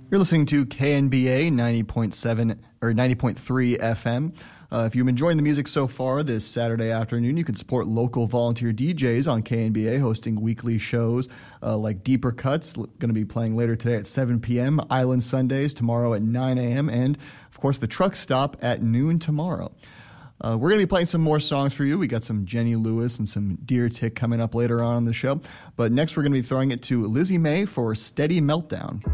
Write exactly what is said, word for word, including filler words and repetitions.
You're listening to K N B A ninety point seven or ninety point three F M. Uh, if you've been enjoying the music so far this Saturday afternoon, you can support local volunteer D Js on K N B A hosting weekly shows uh, like Deeper Cuts, going to be playing later today at seven p.m., Island Sundays tomorrow at nine a.m., and, of course, the Truck Stop at noon tomorrow. Uh, we're going to be playing some more songs for you. We got some Jenny Lewis and some Deer Tick coming up later on in the show. But next we're going to be throwing it to Lizzie May for Steady Meltdown.